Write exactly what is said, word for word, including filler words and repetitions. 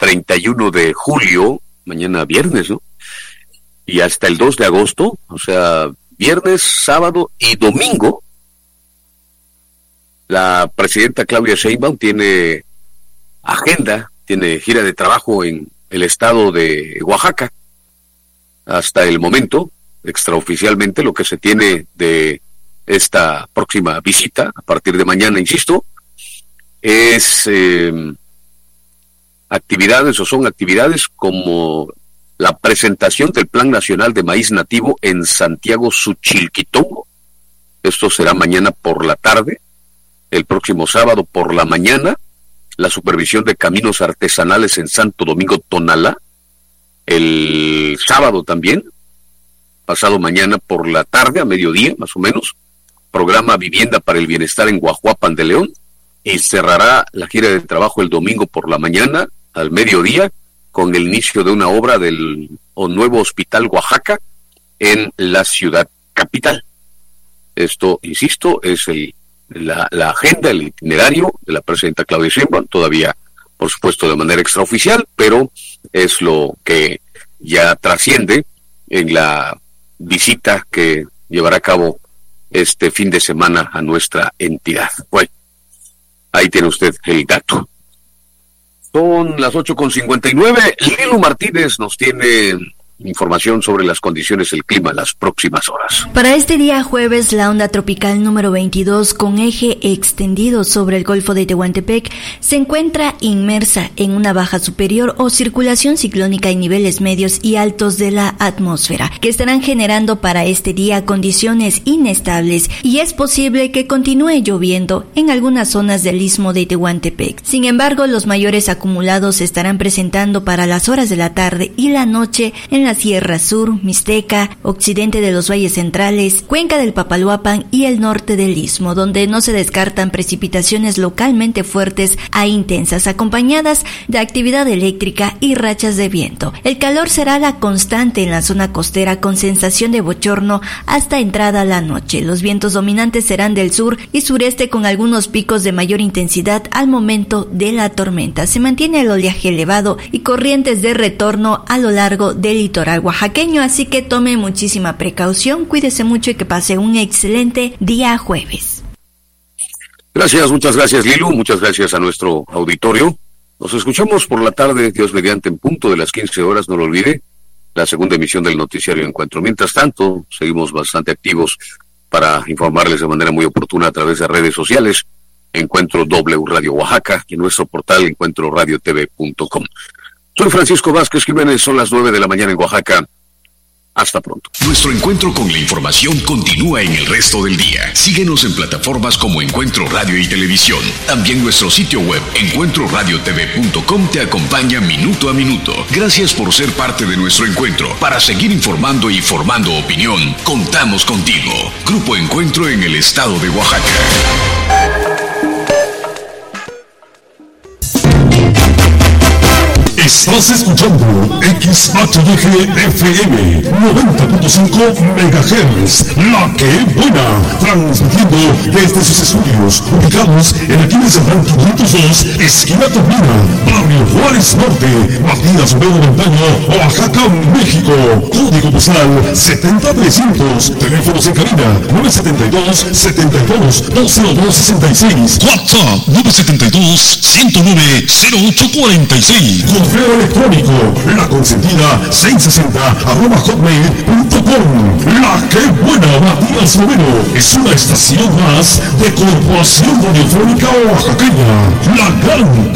treinta y uno de julio, mañana viernes, ¿no? Y hasta el dos de agosto, o sea, viernes, sábado y domingo, la presidenta Claudia Sheinbaum tiene agenda, tiene gira de trabajo en el estado de Oaxaca. Hasta el momento, extraoficialmente, lo que se tiene de esta próxima visita, a partir de mañana, insisto, es eh, actividades o son actividades como la presentación del Plan Nacional de Maíz Nativo en Santiago Suchilquitongo. Esto será mañana por la tarde. El próximo sábado por la mañana, la supervisión de caminos artesanales en Santo Domingo Tonalá. El sábado también, pasado mañana por la tarde, a mediodía más o menos, programa Vivienda para el Bienestar en Guajuapan de León, y cerrará la gira de trabajo el domingo por la mañana, al mediodía, con el inicio de una obra del o nuevo Hospital Oaxaca en la ciudad capital. Esto, insisto, es el La, la agenda, el itinerario de la presidenta Claudia Sheinbaum, todavía, por supuesto, de manera extraoficial, pero es lo que ya trasciende en la visita que llevará a cabo este fin de semana a nuestra entidad. Bueno, ahí tiene usted el dato. Son las ocho con cincuenta y nueve. Lilo Martínez nos tiene información sobre las condiciones del clima en las próximas horas. Para este día jueves, la onda tropical número veintidós, con eje extendido sobre el Golfo de Tehuantepec, se encuentra inmersa en una baja superior o circulación ciclónica en niveles medios y altos de la atmósfera, que estarán generando para este día condiciones inestables, y es posible que continúe lloviendo en algunas zonas del istmo de Tehuantepec. Sin embargo, los mayores acumulados se estarán presentando para las horas de la tarde y la noche en la Sierra Sur, Mixteca, occidente de los valles centrales, cuenca del Papaloapan y el norte del istmo, donde no se descartan precipitaciones localmente fuertes a intensas, acompañadas de actividad eléctrica y rachas de viento. El calor será la constante en la zona costera, con sensación de bochorno hasta entrada la noche. Los vientos dominantes serán del sur y sureste, con algunos picos de mayor intensidad al momento de la tormenta. Se mantiene el oleaje elevado y corrientes de retorno a lo largo del litoral oaxaqueño, así que tome muchísima precaución, cuídese mucho y que pase un excelente día jueves. Gracias, muchas gracias Lilu, muchas gracias a nuestro auditorio. Nos escuchamos por la tarde, Dios mediante, en punto de las quince horas, no lo olvide, la segunda emisión del noticiario Encuentro. Mientras tanto, seguimos bastante activos para informarles de manera muy oportuna a través de redes sociales, Encuentro W Radio Oaxaca, y en nuestro portal encuentro radio t v punto com. Soy Francisco Vázquez Jiménez, son las nueve de la mañana en Oaxaca. Hasta pronto. Nuestro encuentro con la información continúa en el resto del día. Síguenos en plataformas como Encuentro Radio y Televisión. También nuestro sitio web, encuentro radio t v punto com, te acompaña minuto a minuto. Gracias por ser parte de nuestro encuentro. Para seguir informando y formando opinión, contamos contigo. Grupo Encuentro en el estado de Oaxaca. Estás escuchando X H Y G F M noventa punto cinco megahertz, La Que Buena, transmitiendo desde sus estudios ubicados en el Quines Serrán quinientos dos, esquina Turbina, Barrio Juárez Norte, Matías Vero Montaño, Oaxaca, México. Código postal setenta trescientos. Teléfonos en cabina nueve setenta y dos, setenta y dos, dos cero dos sesenta y seis. WhatsApp nueve setenta y dos, ciento nueve, cero ocho cuarenta y seis. Correo electrónico, la consentida seiscientos sesenta arroba hotmail punto com. La Que Buena, Matías Romero, es una estación más de Corporación Radiofónica Oaxaqueña, la gran